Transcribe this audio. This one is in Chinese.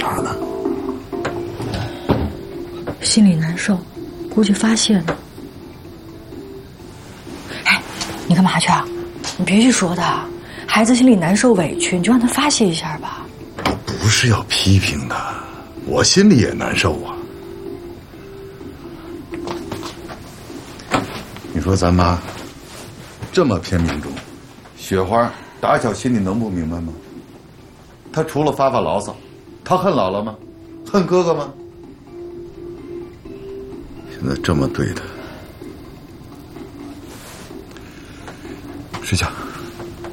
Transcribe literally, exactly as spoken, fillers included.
啥呢？ 心里难受，估计发泄呢。哎，你干嘛去啊？你别去说他，孩子心里难受委屈，你就让他发泄一下吧。 我不是要批评他，我心里也难受啊。你说咱妈这么偏命中，雪花打小心里能不明白吗？她除了发发牢骚，她恨姥姥吗？恨哥哥吗？现在这么对她，睡觉。